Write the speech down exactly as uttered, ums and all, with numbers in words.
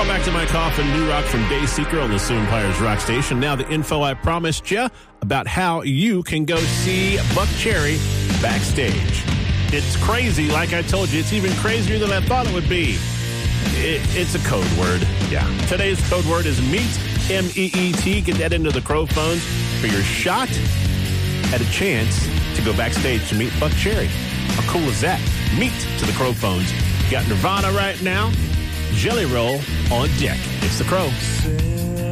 Welcome back to My Coffin, New Rock from Dayseeker on the Sioux Empires Rock Station. Now the info I promised you about how you can go see Buckcherry backstage. It's crazy, like I told you. It's even crazier than I thought it would be. It, it's a code word. Yeah. Today's code word is MEET, M E E T. Get that into the crow phones for your shot at a chance to go backstage to meet Buckcherry. How cool is that? MEET to the crow phones. Got Nirvana right now. Jelly Roll on deck. It's the Crow.